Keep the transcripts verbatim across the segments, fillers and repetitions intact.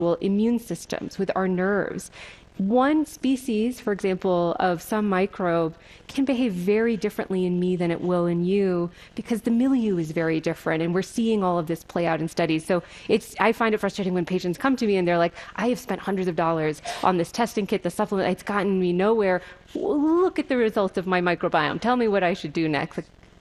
immune systems, with our nerves. One species, for example, of some microbe can behave very differently in me than it will in you because the milieu is very different, and we're seeing all of this play out in studies. So it's, I find it frustrating when patients come to me and they're like, I have spent hundreds of dollars on this testing kit, the supplement, it's gotten me nowhere. Look at the results of my microbiome. Tell me what I should do next.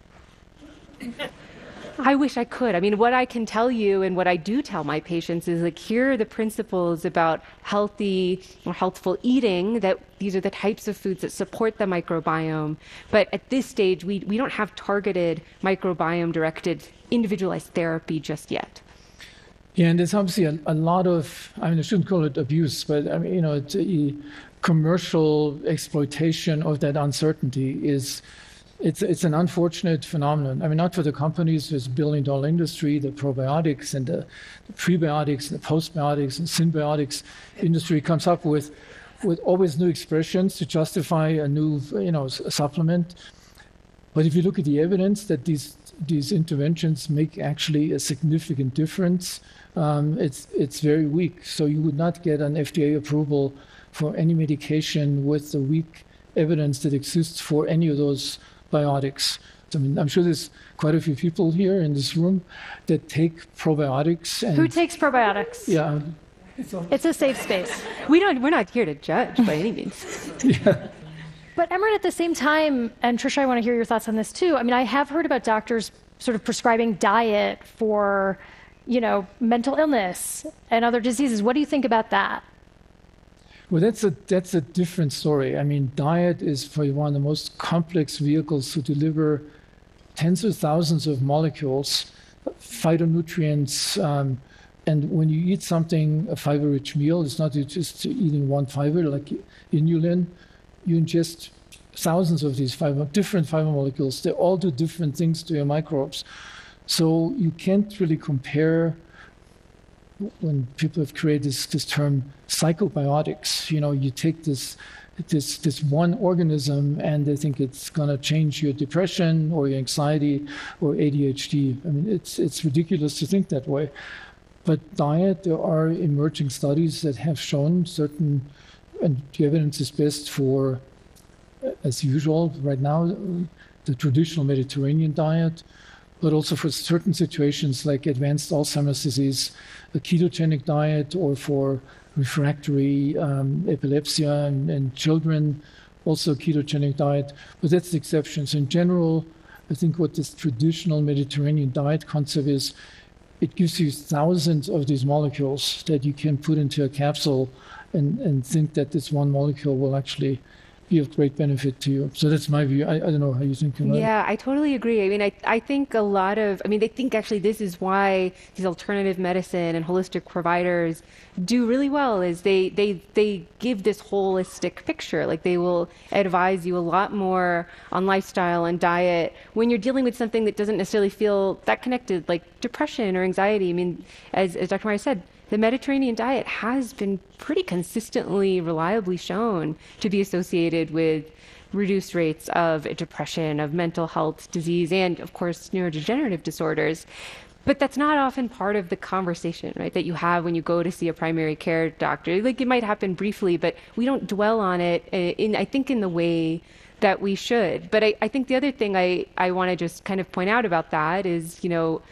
Like, I wish I could. I mean, what I can tell you and what I do tell my patients is, like, here are the principles about healthy or healthful eating, that these are the types of foods that support the microbiome. But at this stage, we, we don't have targeted microbiome-directed individualized therapy just yet. Yeah, and there's obviously a, a lot of, I mean, I shouldn't call it abuse, but I mean, you know, it's a commercial exploitation of that uncertainty is It's it's an unfortunate phenomenon. I mean, not for the companies, this billion-dollar industry, the probiotics and the, the prebiotics and the postbiotics and symbiotics industry comes up with with always new expressions to justify a new, you know, supplement. But if you look at the evidence that these these interventions make actually a significant difference, um, it's it's very weak. So you would not get an F D A approval for any medication with the weak evidence that exists for any of those biotics. I mean, I'm sure there's quite a few people here in this room that take probiotics. And who takes probiotics? Yeah. It's a safe space. We don't, we're not here to judge by any means. Yeah. But Emran, at the same time, and Trisha, I want to hear your thoughts on this too. I mean, I have heard about doctors sort of prescribing diet for, you know, mental illness and other diseases. What do you think about that? Well, that's a that's a different story. I mean, diet is probably one of the most complex vehicles to deliver tens of thousands of molecules, phytonutrients, um, and when you eat something, a fiber-rich meal, it's not just eating one fiber like inulin. You ingest thousands of these fiber, different fiber molecules. They all do different things to your microbes. So you can't really compare. When people have created this, this term psychobiotics, you know, you take this this this one organism and they think it's going to change your depression or your anxiety or A D H D. I mean, it's it's ridiculous to think that way. But diet, there are emerging studies that have shown certain, and the evidence is best for, as usual, right now, the traditional Mediterranean diet, but also for certain situations like advanced Alzheimer's disease, a ketogenic diet, or for refractory um, epilepsy and, and children, also ketogenic diet. But that's the exception. So in general, I think what this traditional Mediterranean diet concept is, it gives you thousands of these molecules that you can put into a capsule and, and think that this one molecule will actually be of great benefit to you. So that's my view. I, I don't know how you think about it. Yeah, I totally agree. I mean, I, I think a lot of, I mean, they think actually this is why these alternative medicine and holistic providers do really well, is they, they, they give this holistic picture. Like, they will advise you a lot more on lifestyle and diet when you're dealing with something that doesn't necessarily feel that connected, like depression or anxiety. I mean, as, as Doctor Myers said, the Mediterranean diet has been pretty consistently, reliably shown to be associated with reduced rates of depression, of mental health disease, and of course, neurodegenerative disorders. But that's not often part of the conversation, right, that you have when you go to see a primary care doctor. Like, it might happen briefly, but we don't dwell on it in, I think, in the way that we should. But I, I think the other thing I, I want to just kind of point out about that is, you know,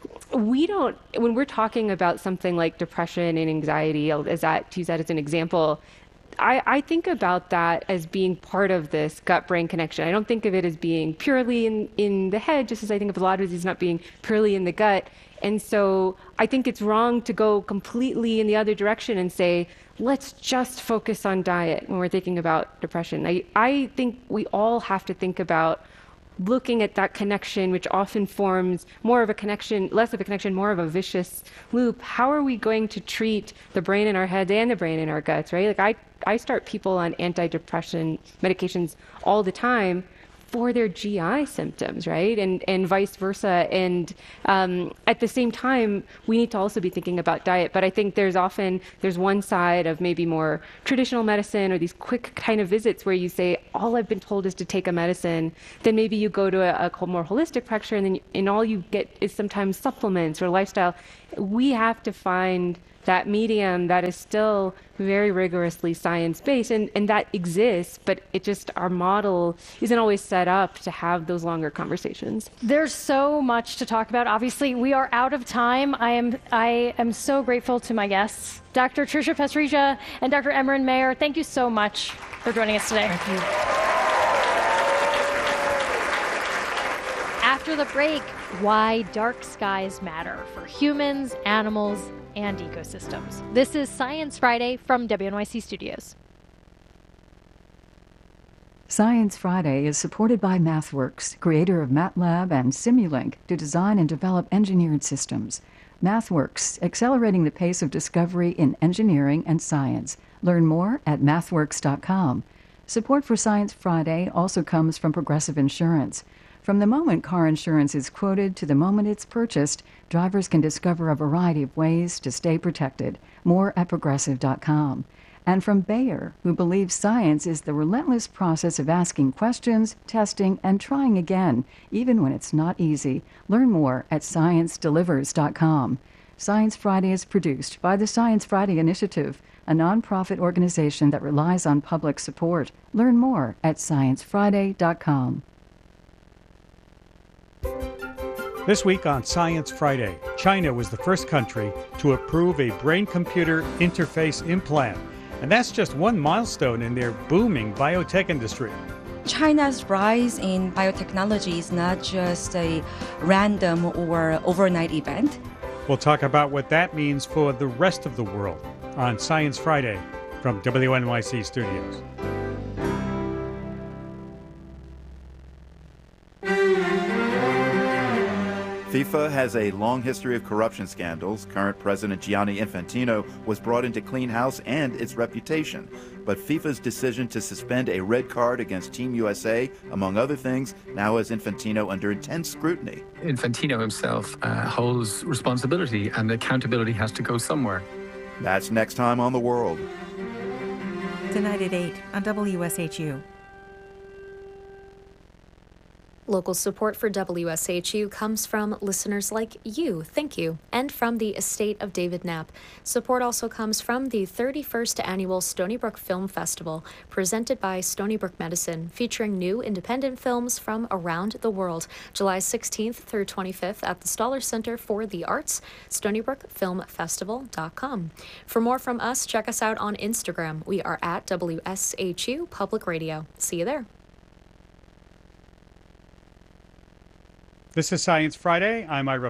we don't, when we're talking about something like depression and anxiety, as that, to use that as an example, I, I think about that as being part of this gut-brain connection. I don't think of it as being purely in, in the head, just as I think of a lot of diseases not being purely in the gut. And so I think it's wrong to go completely in the other direction and say, let's just focus on diet when we're thinking about depression. I, I think we all have to think about looking at that connection, which often forms more of a connection, less of a connection, more of a vicious loop. How are we going to treat the brain in our heads and the brain in our guts, right? Like, I, I start people on antidepressant medications all the time for their G I symptoms, right? And and vice versa. And um, at the same time, we need to also be thinking about diet. But I think there's often, there's one side of maybe more traditional medicine or these quick kind of visits where you say, all I've been told is to take a medicine. Then maybe you go to a, a more holistic practitioner and then and all you get is sometimes supplements or lifestyle. We have to find that medium that is still very rigorously science-based, and, and that exists, but it just, our model isn't always set up to have those longer conversations. There's so much to talk about. Obviously, we are out of time. I am I am so grateful to my guests, Doctor Tricia Pasricha and Doctor Emran Meyer. Thank you so much for joining us today. Thank you. After the break, why dark skies matter for humans, animals, and ecosystems. This is Science Friday from W N Y C Studios. Science Friday is supported by MathWorks, creator of MATLAB and Simulink, to design and develop engineered systems. MathWorks, accelerating the pace of discovery in engineering and science. Learn more at mathworks dot com. Support for Science Friday also comes from Progressive Insurance. From the moment car insurance is quoted to the moment it's purchased, drivers can discover a variety of ways to stay protected. More at progressive dot com. And from Bayer, who believes science is the relentless process of asking questions, testing, and trying again, even when it's not easy. Learn more at science delivers dot com. Science Friday is produced by the Science Friday Initiative, a nonprofit organization that relies on public support. Learn more at science friday dot com. This week on Science Friday, China was the first country to approve a brain-computer interface implant. And that's just one milestone in their booming biotech industry. China's rise in biotechnology is not just a random or overnight event. We'll talk about what that means for the rest of the world on Science Friday from W N Y C Studios. FIFA has a long history of corruption scandals. Current President Gianni Infantino was brought into clean house and its reputation. But FIFA's decision to suspend a red card against Team U S A, among other things, now has Infantino under intense scrutiny. Infantino himself uh, holds responsibility, and accountability has to go somewhere. That's next time on The World. Tonight at eight on W S H U. Local support for W S H U comes from listeners like you, thank you, and from the estate of David Knapp. Support also comes from the thirty-first Annual Stony Brook Film Festival, presented by Stony Brook Medicine, featuring new independent films from around the world, July sixteenth through twenty-fifth at the Stoller Center for the Arts, stony brook film festival dot com. For more from us, check us out on Instagram. We are at W S H U Public Radio. See you there. This is Science Friday. I'm Ira